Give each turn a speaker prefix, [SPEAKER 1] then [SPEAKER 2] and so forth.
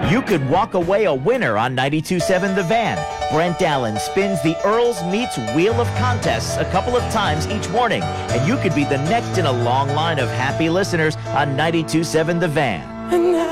[SPEAKER 1] You could walk away a winner on 92.7 The Van. Brent Allen spins the Earls Meets Wheel of Contests a couple of times each morning, and you could be the next in a long line of happy listeners on 92.7 The Van.